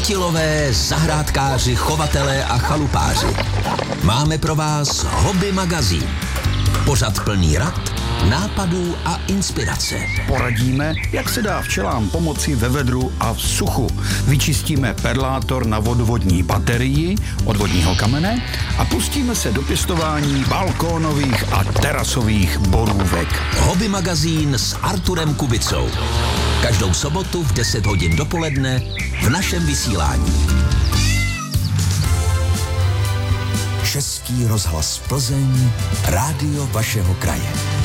Chytilové, zahrádkáři, chovatelé a chalupáři. Máme pro vás Hobby magazín. Pořad plný rad, nápadů a inspirace. Poradíme, jak se dá včelám pomoci ve vedru a v suchu. Vyčistíme perlátor na vodovodní baterii od vodního kamene a pustíme se do pěstování balkónových a terasových borůvek. Hobby magazín s Arturem Kubicou. Každou sobotu v 10 hodin dopoledne v našem vysílání. Český rozhlas Plzeň, rádio vašeho kraje.